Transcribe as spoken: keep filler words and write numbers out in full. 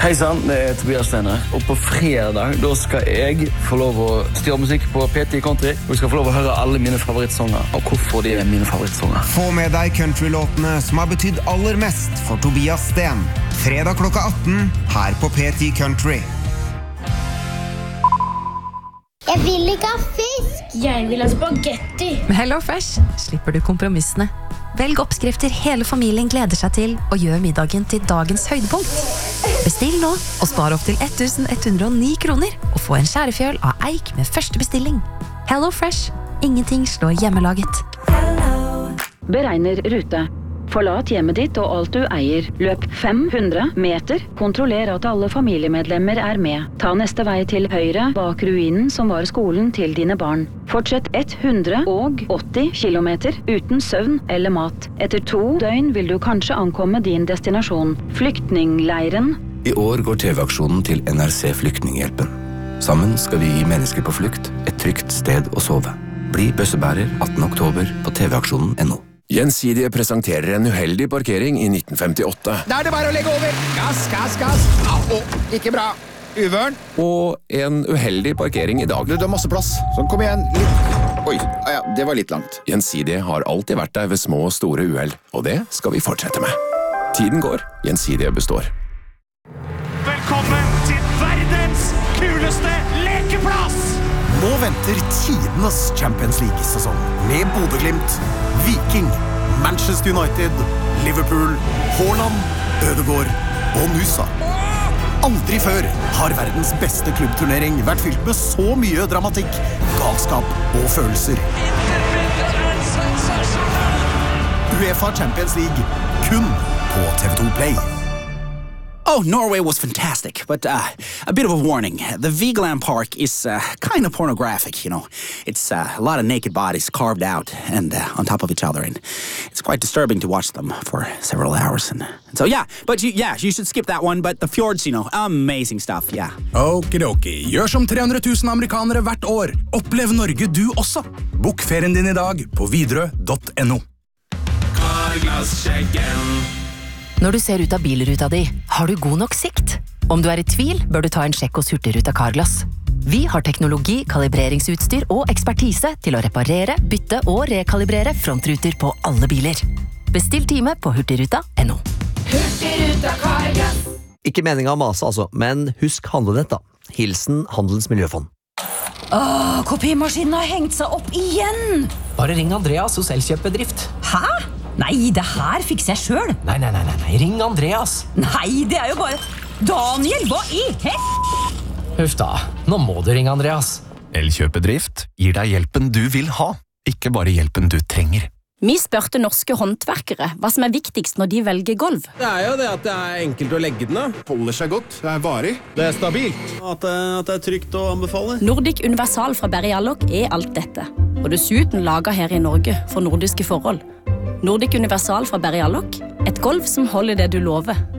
Hei sann, det er Tobias Steiner. Og på fredag da skal jeg få lov å styre musikk på P T Country. Og jeg skal få lov å høre alle mine favorittsanger, og hvorfor de er mine favorittsanger. Få med deg countrylåtene som har betydd aller mest for Tobias Sten. Fredag klokka atten her på P T Country. Jeg vil ikke ha fisk. Jeg vil ha spagetti. Med HelloFresh slipper du kompromissene. Velg oppskrifter hele familien gleder seg til, og gjør middagen til dagens høydepunkt. Bestill nå, og spar opp til ett tusen ett hundre og ni kroner, og få en skjærefjøl av eik med første bestilling. HelloFresh. Ingenting slår hjemmelaget. Beregner rute. Forlat hjemmet ditt og alt du eier. Løp fem hundre meter. Kontroller at alle familiemedlemmer er med. Ta neste vei til høyre bak ruinen som var skolen til dine barn. Fortsett hundre og åtti kilometer uten søvn eller mat. Etter to døgn vil du kanskje ankomme din destinasjon. Flyktningleiren. I år går T V-aksjonen til N R C Flyktninghjelpen. Sammen skal vi gi mennesker på flukt et trygt sted å sove. Bli bøssebærer attende oktober på T V-aksjonen punktum no. Gjensidige presenterer en uheldig parkering i nitten femtiåtte. Da er det bare å legge over. Gass, gass, gass. Au, ikke bra. Uvørn. Og en uheldig parkering i dag. Du, du har masse plass. Så kom igjen. Litt. Oi, ja, det var litt langt. Gjensidige har alltid vært der ved små og store uheld, og det skal vi fortsette med. Tiden går. Gjensidige består. Velkommen til verdens kuleste lekeplass! Nå venter tidenes Champions League-sesong med Bodø/Glimt, Viking, Manchester United, Liverpool, Haaland, Ødegaard og Nusa. Aldri før har verdens beste klubbturnering vært fylt med så mye dramatikk, galskap og følelser. UEFA Champions League, kun på T V to Play. Oh, Norway was fantastic, but uh, a bit of a warning. The Vigeland Park is uh, kind of pornographic, you know. It's uh, a lot of naked bodies carved out and uh, on top of each other, and it's quite disturbing to watch them for several hours. And, and so, yeah, but you, yeah, you should skip that one, but the fjords, you know, amazing stuff, yeah. Okidoki, gjør som tre hundre tusen amerikanere hvert år. Opplev Norge du også. Bok ferien din i dag på widerøe punktum no. Carglass-sjekken. Når du ser ut av bilruta di, har du god nok sikt? Om du er i tvil, bør du ta en sjekk hos Hurtigruten Carglass. Vi har teknologi, kalibreringsutstyr og ekspertise til å reparere, bytte og rekalibrere frontruter på alle biler. Bestill time på hurtigruta punktum no. Hurtigruten Carglass. Ikke meningen å mase altså, men husk handlenett da. Hilsen Handelens Miljøfond. Åh, kopimaskinen har hengt seg opp igjen! Bare ring Andreas hos Elkjøp-bedrift. Hæ? Nei, det her fikser jeg selv. Nei, nei, nei, nei, ring Andreas. Nei, det er jo bare... Daniel, hva i hett? Huff da, nå må du ringe Andreas. Elkjøp-bedrift gir deg hjelpen du vil ha, ikke bare hjelpen du trenger. Vi spørte norske håndverkere hva som er viktigst når de velger gulv. Det er jo det at det er enkelt å legge den av. Holder seg godt, det er varig. Det er stabilt. At det, at det er trygt å anbefale. Nordic Universal fra Berry Allok er alt dette. Og dessuten laget her i Norge for nordiske forhold. Nordic Universal fra Berry Allok. Et gulv som holder det du lover.